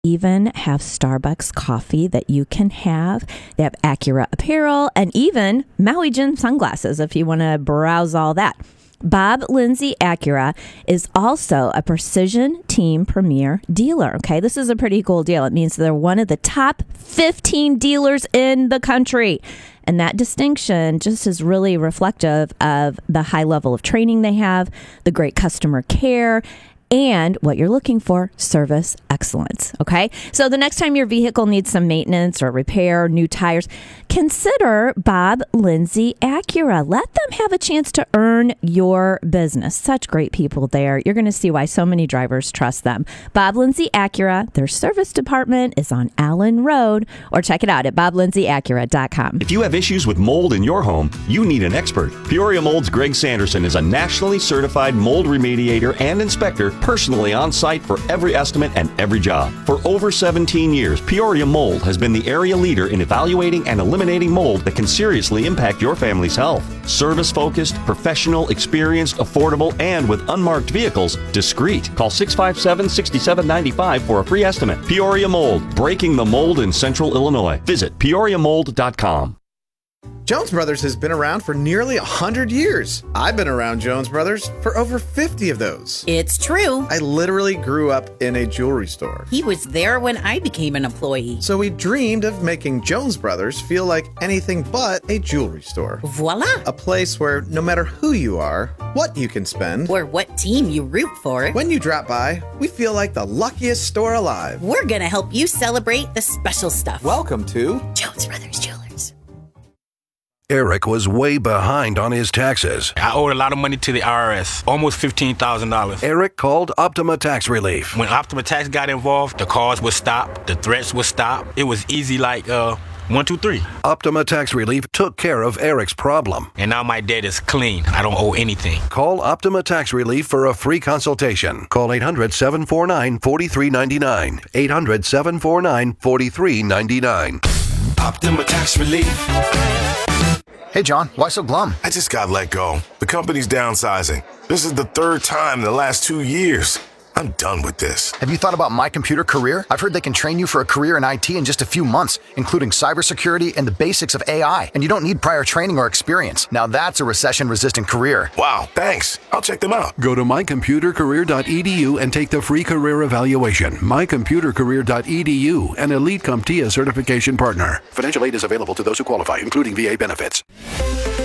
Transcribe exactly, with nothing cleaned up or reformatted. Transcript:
even have Starbucks coffee that you can have. They have Acura apparel and even Maui Jim sunglasses if you want to browse all that. Bob Lindsay Acura is also a Precision Team Premier dealer. Okay, this is a pretty cool deal. It means they're one of the top fifteen dealers in the country. And that distinction just is really reflective of the high level of training they have, the great customer care, and what you're looking for, service excellence. Okay, so the next time your vehicle needs some maintenance or repair, new tires, consider Bob Lindsay Acura. Let them have a chance to earn your business. Such great people there. You're going to see why so many drivers trust them. Bob Lindsay Acura, their service department is on Allen Road, or check it out at bob lindsay acura dot com. If you have issues with mold in your home, you need an expert. Peoria Mold's Greg Sanderson is a nationally certified mold remediator and inspector, personally on site for every estimate and every job. For over seventeen years, Peoria Mold has been the area leader in evaluating and eliminating mold that can seriously impact your family's health. Service-focused, professional, experienced, affordable, and with unmarked vehicles, discreet. Call six five seven, six seven nine five for a free estimate. Peoria Mold, breaking the mold in Central Illinois. Visit peoria mold dot com. Jones Brothers has been around for nearly one hundred years. I've been around Jones Brothers for over fifty of those. It's true. I literally grew up in a jewelry store. He was there when I became an employee. So we dreamed of making Jones Brothers feel like anything but a jewelry store. Voila! A place where no matter who you are, what you can spend, or what team you root for, when you drop by, we feel like the luckiest store alive. We're gonna help you celebrate the special stuff. Welcome to Jones Brothers Jewelers. Eric was way behind on his taxes. I owed a lot of money to the I R S, almost fifteen thousand dollars. Eric called Optima Tax Relief. When Optima Tax got involved, the calls would stop, the threats would stop. It was easy like, uh, one, two, three. Optima Tax Relief took care of Eric's problem. And now my debt is clean. I don't owe anything. Call Optima Tax Relief for a free consultation. Call eight hundred, seven four nine, four three nine nine. eight hundred, seven four nine, four three nine nine. Optima Tax Relief. Hey, John, why so glum? I just got let go. The company's downsizing. This is the third time in the last two years. I'm done with this. Have you thought about My Computer Career? I've heard they can train you for a career in I T in just a few months, including cybersecurity and the basics of A I. And you don't need prior training or experience. Now that's a recession-resistant career. Wow, thanks. I'll check them out. Go to my computer career dot e d u and take the free career evaluation. my computer career dot e d u, an Elite CompTIA certification partner. Financial aid is available to those who qualify, including V A benefits.